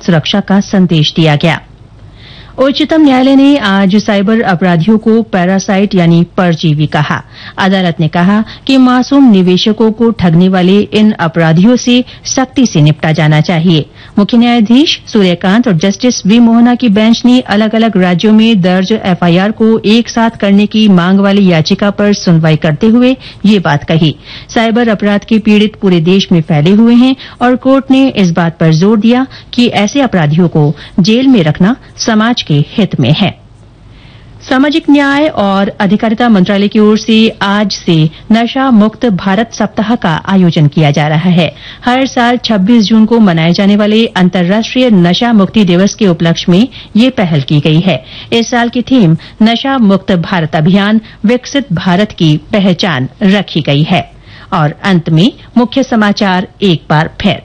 पथ सुरक्षा का संदेश दिया गया। उच्चतम न्यायालय ने आज साइबर अपराधियों को पैरासाइट यानी परजीवी कहा। अदालत ने कहा कि मासूम निवेशकों को ठगने वाले इन अपराधियों से सख्ती से निपटा जाना चाहिए। मुख्य न्यायाधीश सूर्यकांत और जस्टिस वी मोहना की बेंच ने अलग अलग राज्यों में दर्ज एफआईआर को एक साथ करने की मांग वाली याचिका पर सुनवाई करते हुए ये बात कही। साइबर अपराध के पीड़ित पूरे देश में फैले हुए हैं और कोर्ट ने इस बात पर जोर दिया कि ऐसे अपराधियों को जेल में रखना समाज के हित में है। सामाजिक न्याय और अधिकारिता मंत्रालय की ओर से आज से नशा मुक्त भारत सप्ताह का आयोजन किया जा रहा है। हर साल 26 जून को मनाए जाने वाले अंतर्राष्ट्रीय नशा मुक्ति दिवस के उपलक्ष्य में ये पहल की गई है। इस साल की थीम नशा मुक्त भारत अभियान विकसित भारत की पहचान रखी गई है। और अंत में मुख्य समाचार एक बार फिर।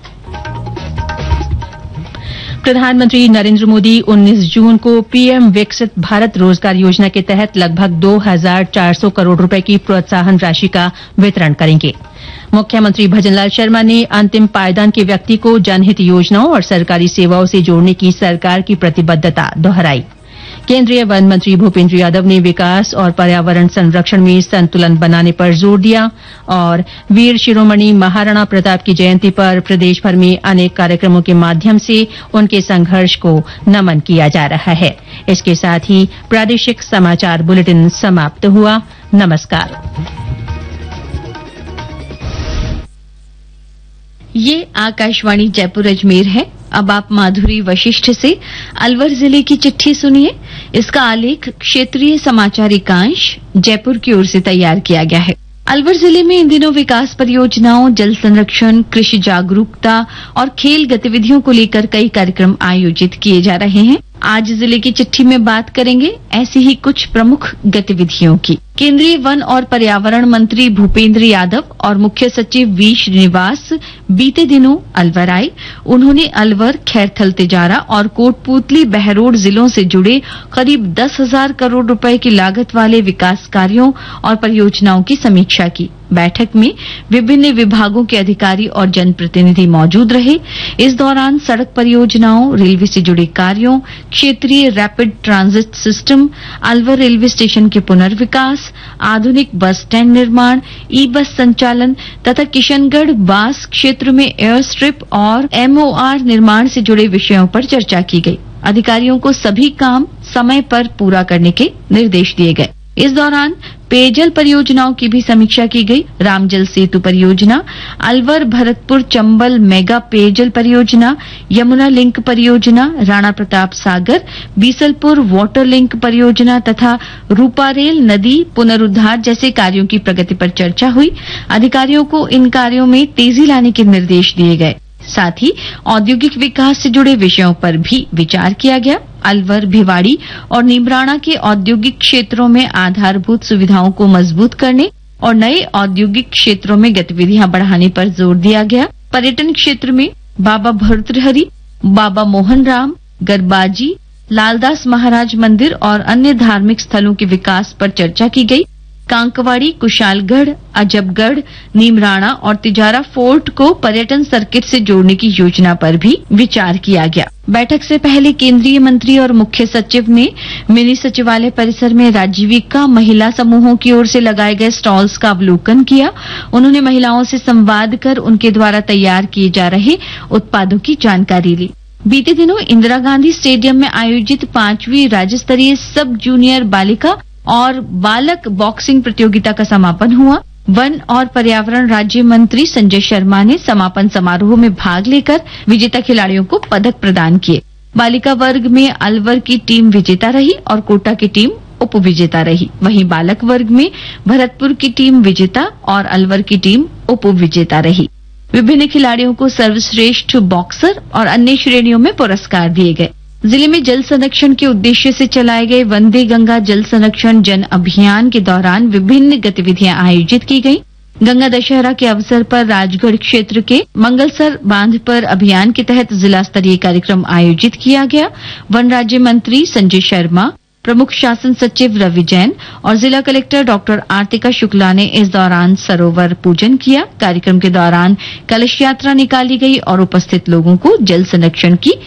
प्रधानमंत्री नरेंद्र मोदी 19 जून को पीएम विकसित भारत रोजगार योजना के तहत लगभग 2,400 करोड़ रुपए की प्रोत्साहन राशि का वितरण करेंगे। मुख्यमंत्री भजनलाल शर्मा ने अंतिम पायदान के व्यक्ति को जनहित योजनाओं और सरकारी सेवाओं से जोड़ने की सरकार की प्रतिबद्धता दोहराई। केंद्रीय वन मंत्री भूपेंद्र यादव ने विकास और पर्यावरण संरक्षण में संतुलन बनाने पर जोर दिया। और वीर शिरोमणि महाराणा प्रताप की जयंती पर प्रदेश भर में अनेक कार्यक्रमों के माध्यम से उनके संघर्ष को नमन किया जा रहा है। इसके साथ ही प्रादेशिक समाचार बुलेटिन समाप्त हुआ। नमस्कार। ये आकाशवाणी जयपुर अजमेर है। अब आप माधुरी वशिष्ठ से अलवर जिले की चिट्ठी सुनिए। इसका आलेख क्षेत्रीय समाचार एकांश जयपुर की ओर से तैयार किया गया है। अलवर जिले में इन दिनों विकास परियोजनाओं, जल संरक्षण, कृषि जागरूकता और खेल गतिविधियों को लेकर कई कार्यक्रम आयोजित किए जा रहे हैं। आज जिले की चिट्ठी में बात करेंगे ऐसी ही कुछ प्रमुख गतिविधियों की। केंद्रीय वन और पर्यावरण मंत्री भूपेंद्र यादव और मुख्य सचिव वी श्रीनिवास बीते दिनों अलवर आए। उन्होंने अलवर, खैरथल, तिजारा और कोटपूतली, बहरोड जिलों से जुड़े करीब 10,000 करोड़ रुपए की लागत वाले विकास कार्यों और परियोजनाओं की समीक्षा की। बैठक में विभिन्न विभागों के अधिकारी और जनप्रतिनिधि मौजूद रहे। इस दौरान सड़क परियोजनाओं, रेलवे से जुड़े कार्यों, क्षेत्रीय rapid transit system, Alwar railway station के पुनर्विकास, आधुनिक बस स्टैंड निर्माण, ई बस संचालन तथा किशनगढ़ बास क्षेत्र में एयर स्ट्रिप और एमओआर निर्माण से जुड़े विषयों पर चर्चा की गई। अधिकारियों को सभी काम समय पर पूरा करने के निर्देश दिए गए। इस दौरान पेयजल परियोजनाओं की भी समीक्षा की गई। रामजल सेतु परियोजना, अलवर भरतपुर चंबल मेगा पेयजल परियोजना, यमुना लिंक परियोजना, राणा प्रताप सागर बीसलपुर वाटर लिंक परियोजना तथा रूपारेल नदी पुनरुद्धार जैसे कार्यों की प्रगति पर चर्चा हुई। अधिकारियों को इन कार्यों में तेजी लाने के निर्देश दिए गए। साथ ही औद्योगिक विकास से जुड़े विषयों पर भी विचार किया गया। अलवर, भिवाड़ी और नीमराणा के औद्योगिक क्षेत्रों में आधारभूत सुविधाओं को मजबूत करने और नए औद्योगिक क्षेत्रों में गतिविधियां बढ़ाने पर जोर दिया गया। पर्यटन क्षेत्र में बाबा भर्तृहरि, बाबा मोहन राम, गरबाजी, लालदास महाराज मंदिर और अन्य धार्मिक स्थलों के विकास पर चर्चा की गई। कांकवाड़ी, कुशालगढ़, अजबगढ़, नीमराणा और तिजारा फोर्ट को पर्यटन सर्किट से जोड़ने की योजना पर भी विचार किया गया। बैठक से पहले केंद्रीय मंत्री और मुख्य सचिव ने मिनी सचिवालय परिसर में राजीविका महिला समूहों की ओर से लगाए गए स्टॉल्स का अवलोकन किया। उन्होंने महिलाओं से संवाद कर उनके द्वारा तैयार किए जा रहे उत्पादों की जानकारी ली। बीते दिनों इंदिरा गांधी स्टेडियम में आयोजित 5वीं राज्य स्तरीय सब जूनियर बालिका और बालक बॉक्सिंग प्रतियोगिता का समापन हुआ। वन और पर्यावरण राज्य मंत्री संजय शर्मा ने समापन समारोह में भाग लेकर विजेता खिलाड़ियों को पदक प्रदान किए। बालिका वर्ग में अलवर की टीम विजेता रही और कोटा की टीम उप विजेता रही। वहीं बालक वर्ग में भरतपुर की टीम विजेता और अलवर की टीम उप विजेता रही। विभिन्न खिलाड़ियों को सर्वश्रेष्ठ बॉक्सर और अन्य श्रेणियों में पुरस्कार दिए गए। जिले में जल संरक्षण के उद्देश्य से चलाए गए वंदे गंगा जल संरक्षण जन अभियान के दौरान विभिन्न गतिविधियां आयोजित की गई। गंगा दशहरा के अवसर पर राजगढ़ क्षेत्र के मंगलसर बांध पर अभियान के तहत जिला स्तरीय कार्यक्रम आयोजित किया गया। वन राज्य मंत्री संजय शर्मा, प्रमुख शासन सचिव रवि जैन और जिला कलेक्टर डॉक्टर आरतिका शुक्ला ने इस दौरान सरोवर पूजन किया। कार्यक्रम के दौरान कलश यात्रा निकाली गई और उपस्थित लोगों को जल संरक्षण की